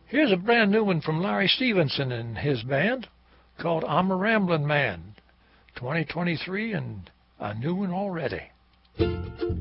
Here's a brand new one from Larry Stevenson and his band called I'm a Ramblin' Man, 2023, and a new one already.